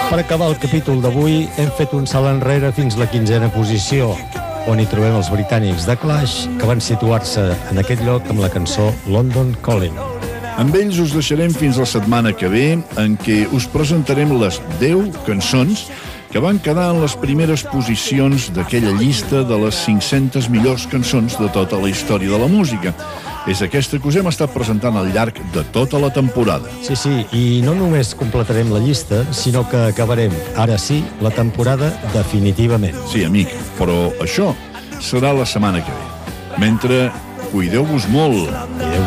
Per acabar el capítol d'avui hem fet un salt enrere fins la 15a posició, on hi trobem els britànics The Clash, que van situar-se en aquest lloc amb la cançó London Calling. Amb ells us deixarem fins la setmana que ve, en què us presentarem les 10 cançons que van quedar en les primeres posicions d'aquella llista de les 500 millors cançons de tota la història de la música. És aquesta que us hem estat presentant al llarg de tota la temporada. Sí, i no només completarem la llista, sinó que acabarem, ara sí, la temporada definitivament. Sí, amic, però això serà la setmana que ve. Mentre, cuideu-vos molt.